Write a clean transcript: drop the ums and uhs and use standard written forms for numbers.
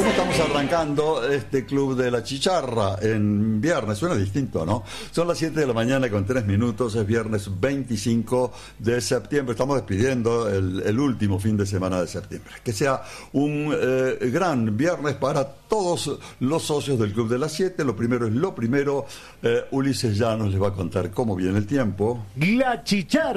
¿Cómo estamos arrancando este Club de la Chicharra en viernes? Suena distinto, ¿no? Son las 7 de la mañana con 3 minutos, es viernes 25 de septiembre. Estamos despidiendo el último fin de semana de septiembre. Que sea un gran viernes para todos los socios del Club de las 7. Lo primero es lo primero. Ulises Llanos les va a contar cómo viene el tiempo. La Chicharra.